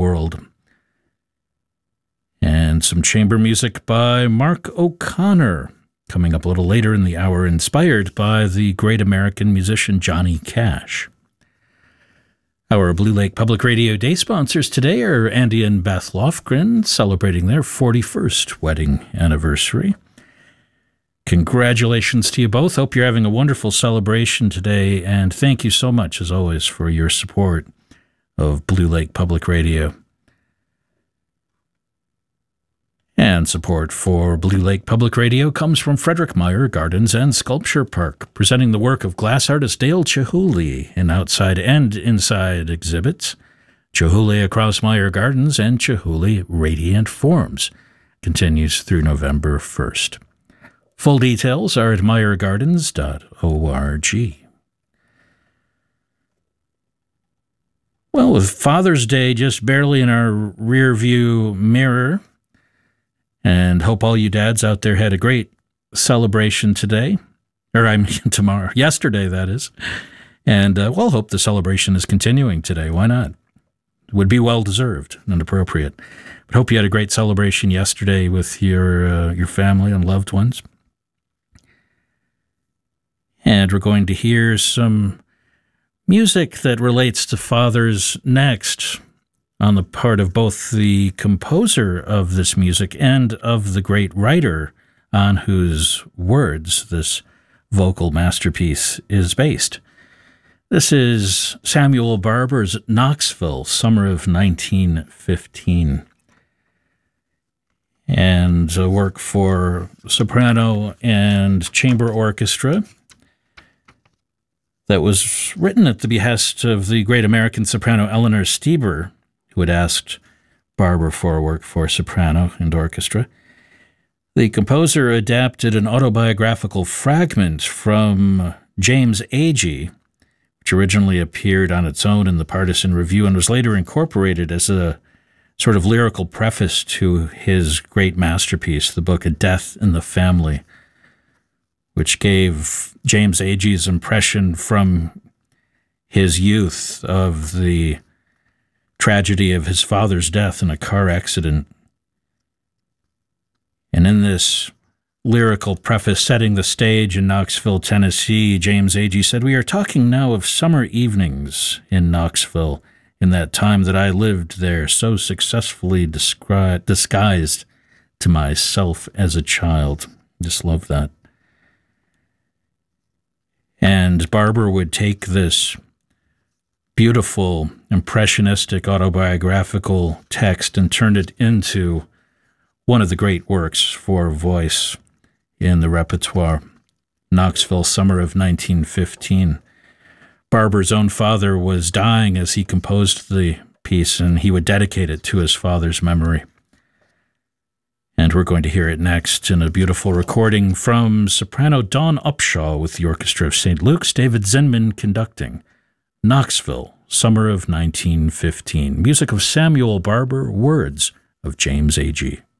world. And some chamber music by Mark O'Connor, coming up a little later in the hour, inspired by the great American musician Johnny Cash. Our Blue Lake Public Radio Day sponsors today are Andy and Beth Lofgren, celebrating their 41st wedding anniversary. Congratulations to you both. Hope you're having a wonderful celebration today, and thank you so much, as always, for your support of Blue Lake Public Radio. And support for Blue Lake Public Radio comes from Frederick Meyer Gardens and Sculpture Park, presenting the work of glass artist Dale Chihuly in outside and inside exhibits. Chihuly Across Meyer Gardens and Chihuly Radiant Forms continues through November 1st. Full details are at meyergardens.org. Well, with Father's Day just barely in our rear view mirror, and hope all you dads out there had a great celebration today, or I mean tomorrow, yesterday that is. And well, hope the celebration is continuing today. Why not? It would be well-deserved and appropriate. But hope you had a great celebration yesterday with your family and loved ones. And we're going to hear some music that relates to fathers next, on the part of both the composer of this music and of the great writer on whose words this vocal masterpiece is based. This is Samuel Barber's Knoxville, summer of 1915, and a work for soprano and chamber orchestra that was written at the behest of the great American soprano Eleanor Steber, who had asked Barber for work for soprano and orchestra. The composer adapted an autobiographical fragment from James Agee, which originally appeared on its own in the Partisan Review and was later incorporated as a sort of lyrical preface to his great masterpiece, the book A Death in the Family, which gave James Agee's impression from his youth of the tragedy of his father's death in a car accident. And in this lyrical preface setting the stage in Knoxville, Tennessee, James Agee said, "We are talking now of summer evenings in Knoxville, in that time that I lived there, so successfully disguised to myself as a child." Just love that. And Barber would take this beautiful, impressionistic, autobiographical text and turned it into one of the great works for voice in the repertoire, Knoxville, summer of 1915. Barber's own father was dying as he composed the piece, and he would dedicate it to his father's memory. And we're going to hear it next in a beautiful recording from soprano Dawn Upshaw with the Orchestra of St. Luke's, David Zinman conducting Knoxville, summer of 1915. Music of Samuel Barber, words of James Agee.